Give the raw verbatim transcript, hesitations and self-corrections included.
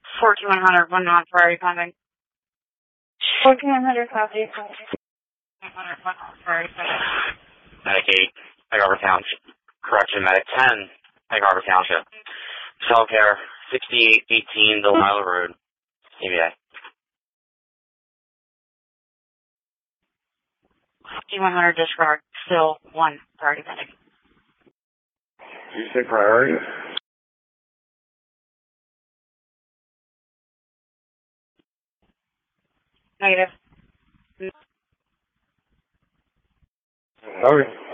fourteen one hundred, one non priority pending. fourteen one hundred, copy. one hundred, one non priority pending. Medic eight, Egg Harbor Township. Correction, Medic ten, Egg Harbor Township. Cell care, sixty-eight eighteen Delilah Road, E V A. fourteen one hundred disregard, still one priority pending. Did you say priority? Negative. Okay.